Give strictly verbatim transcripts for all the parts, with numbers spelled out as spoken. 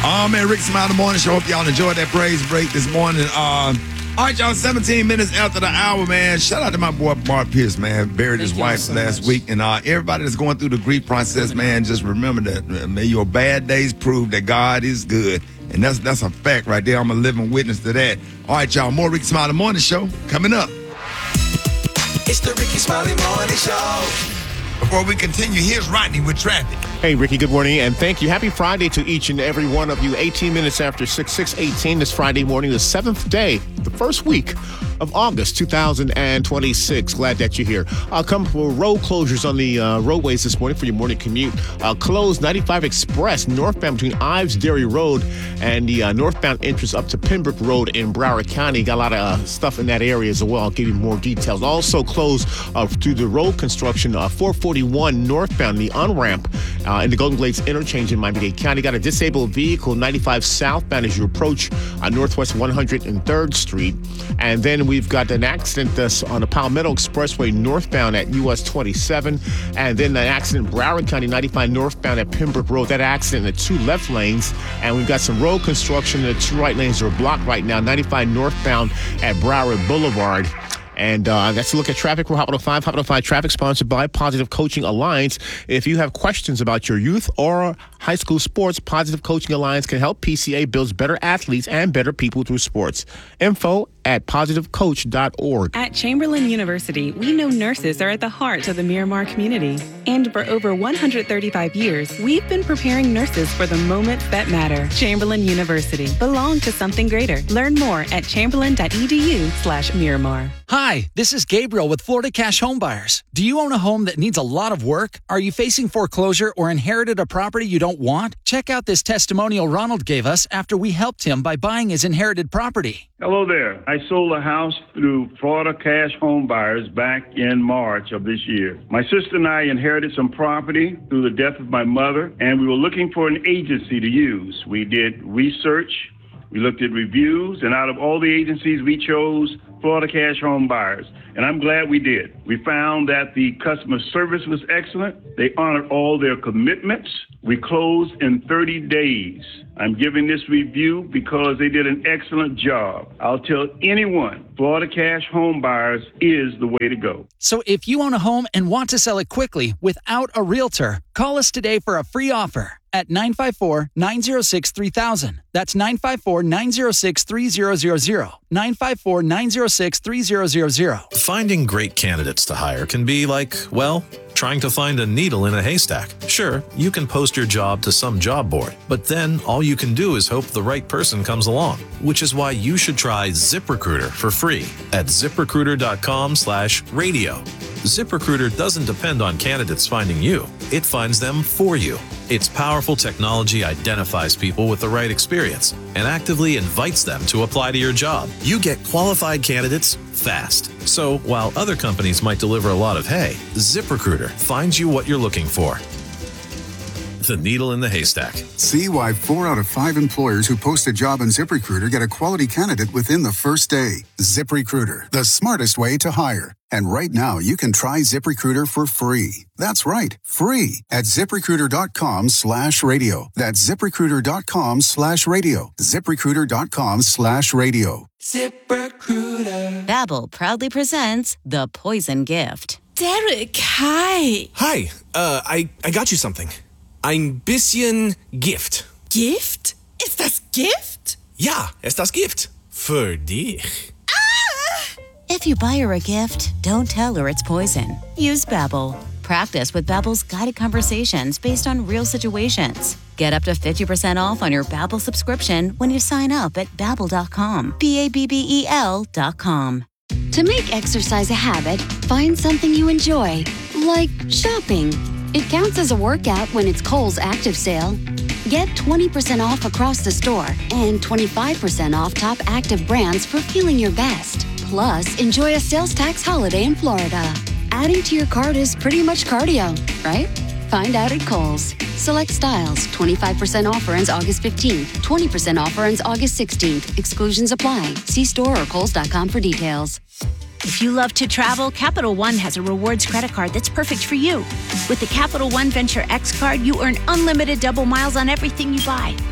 Oh, man, Rick Smiley Morning Show. Hope y'all enjoyed that praise break this morning. Uh, all right, y'all, seventeen minutes after the hour, man. Shout out to my boy, Mark Pierce, man. Buried his wife so last much. week. And uh, everybody that's going through the grief process, man, just remember that. May your bad days prove that God is good. And that's that's a fact right there. I'm a living witness to that. All right, y'all, more Rick Smiley Morning Show coming up. It's the Ricky Smiley Morning Show. Before we continue, here's Rodney with traffic. Hey, Ricky, good morning, and thank you. Happy Friday to each and every one of you. eighteen minutes after six, six eighteen this Friday morning, the seventh day, the first week of August two thousand twenty-six. Glad that you're here. I'll come for road closures on the uh, roadways this morning for your morning commute. Uh, closed ninety-five Express northbound between Ives Dairy Road and the uh, northbound entrance up to Pembroke Road in Broward County. Got a lot of uh, stuff in that area as well. I'll give you more details. Also closed uh, through the road construction, uh, four forty-one northbound, the on-ramp uh, in the Golden Glades interchange in Miami-Dade County. Got a disabled vehicle, ninety-five southbound as you approach uh, Northwest one hundred third Street. And then we've got an accident uh, on the Palmetto Expressway northbound at U S twenty-seven. And then an accident in Broward County, ninety-five northbound at Pembroke Road. That accident in the two left lanes. And we've got some road construction. The two right lanes are blocked right now. ninety-five northbound at Broward Boulevard. And uh, that's a look at traffic. We're Hot one oh five. Hot one oh five traffic sponsored by Positive Coaching Alliance. If you have questions about your youth or high school sports, Positive Coaching Alliance can help. P C A builds better athletes and better people through sports. Info at positive coach dot org. At Chamberlain University, we know nurses are at the heart of the Miramar community. And for over one hundred thirty-five years, we've been preparing nurses for the moments that matter. Chamberlain University. Belong to something greater. Learn more at chamberlain.edu slash Miramar. Hi, this is Gabriel with Florida Cash Home Buyers. Do you own a home that needs a lot of work? Are you facing foreclosure or inherited a property you don't want? Check out this testimonial Ronald gave us after we helped him by buying his inherited property. Hello there. I sold a house through Florida Cash Home Buyers back in March of this year. My sister and I inherited some property through the death of my mother, and we were looking for an agency to use. We did research, we looked at reviews, and out of all the agencies, we chose Florida Cash Home Buyers, and I'm glad we did. We found that the customer service was excellent. They honored all their commitments. We closed in thirty days. I'm giving this review because they did an excellent job. I'll tell anyone, Florida Cash Home Buyers is the way to go. So if you own a home and want to sell it quickly without a realtor, call us today for a free offer at nine five four, nine oh six, three thousand. That's nine five four, nine oh six, three thousand. nine five four, nine oh six, three thousand. Finding great candidates to hire can be like, well, trying to find a needle in a haystack. Sure, you can post your job to some job board, but then all you can do is hope the right person comes along, which is why you should try ZipRecruiter for free at ziprecruiter.com slash radio. ZipRecruiter doesn't depend on candidates finding you. It finds them for you. Its powerful technology identifies people with the right experience and actively invites them to apply to your job. You get qualified candidates fast. So while other companies might deliver a lot of hay, ZipRecruiter finds you what you're looking for. The needle in the haystack. See why four out of five employers who post a job on ZipRecruiter get a quality candidate within the first day. ZipRecruiter, the smartest way to hire. And right now, you can try ZipRecruiter for free. That's right, free at ZipRecruiter.com slash radio. That's ZipRecruiter.com slash radio. ZipRecruiter.com slash radio. ZipRecruiter. Babbel proudly presents The Poison Gift. Derek, hi. Hi, uh, I, I got you something. Ein bisschen Gift. Gift? Ist das Gift? Ja, ist das Gift. Für dich. Ah! If you buy her a gift, don't tell her it's poison. Use Babbel. Practice with Babbel's guided conversations based on real situations. Get up to fifty percent off on your Babbel subscription when you sign up at babbel dot com. B A B B E L dot com. To make exercise a habit, find something you enjoy, like shopping. It counts as a workout when it's Kohl's Active Sale. Get twenty percent off across the store and twenty-five percent off top active brands for feeling your best. Plus, enjoy a sales tax holiday in Florida. Adding to your cart is pretty much cardio, right? Find out at Kohl's. Select styles. twenty-five percent offer ends August fifteenth. twenty percent offer ends August sixteenth. Exclusions apply. See store or kohls dot com for details. If you love to travel, Capital One has a rewards credit card that's perfect for you. With the Capital One Venture X card, you earn unlimited double miles on everything you buy.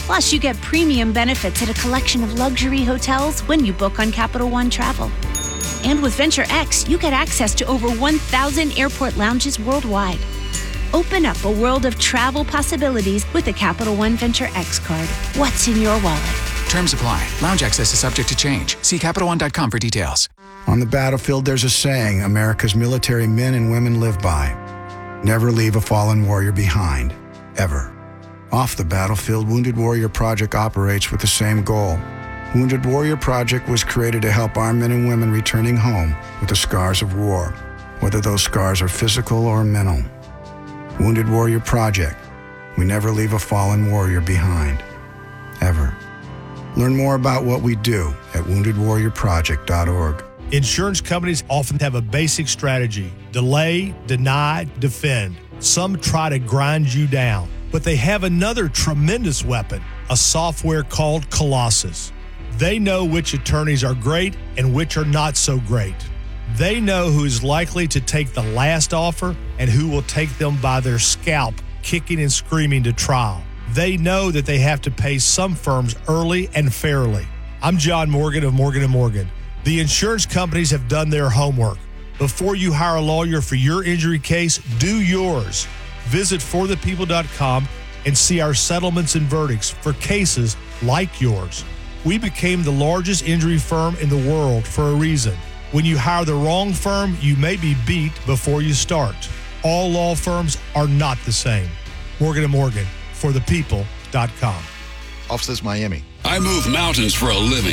Plus, you get premium benefits at a collection of luxury hotels when you book on Capital One Travel. And with Venture X, you get access to over one thousand airport lounges worldwide. Open up a world of travel possibilities with a Capital One Venture X card. What's in your wallet? Terms apply. Lounge access is subject to change. See Capital One dot com for details. On the battlefield, there's a saying America's military men and women live by. Never leave a fallen warrior behind. Ever. Off the battlefield, Wounded Warrior Project operates with the same goal. Wounded Warrior Project was created to help our men and women returning home with the scars of war, whether those scars are physical or mental. Wounded Warrior Project. We never leave a fallen warrior behind. Ever. Learn more about what we do at wounded warrior project dot org. Insurance companies often have a basic strategy: delay, deny, defend. Some try to grind you down, but they have another tremendous weapon, a software called Colossus. They know which attorneys are great and which are not so great. They know who is likely to take the last offer and who will take them by their scalp, kicking and screaming to trial. They know that they have to pay some firms early and fairly. I'm John Morgan of Morgan and Morgan. The insurance companies have done their homework. Before you hire a lawyer for your injury case, do yours. Visit for the people dot com and see our settlements and verdicts for cases like yours. We became the largest injury firm in the world for a reason. When you hire the wrong firm, you may be beat before you start. All law firms are not the same. Morgan and Morgan, for the people dot com. Offices Miami. I move mountains for a living.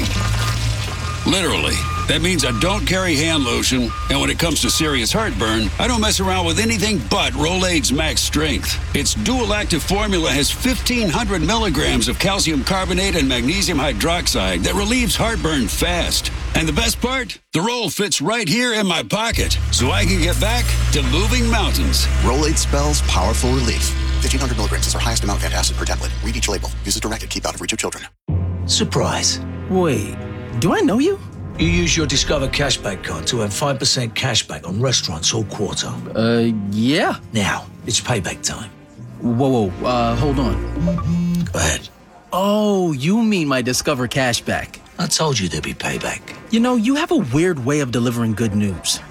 Literally. That means I don't carry hand lotion, and when it comes to serious heartburn, I don't mess around with anything but Rolaids Max Strength. Its dual-active formula has fifteen hundred milligrams of calcium carbonate and magnesium hydroxide that relieves heartburn fast. And the best part? The roll fits right here in my pocket, so I can get back to moving mountains. Rolaids spells powerful relief. fifteen hundred milligrams is our highest amount of antacid per tablet. Read each label. Use as directed. Keep out of reach of children. Surprise. Wait, do I know you? You use your Discover Cashback card to earn five percent cashback on restaurants all quarter. Uh, yeah. Now, it's payback time. Whoa, whoa, uh, hold on. Go ahead. Oh, you mean my Discover Cashback. I told you there'd be payback. You know, you have a weird way of delivering good news.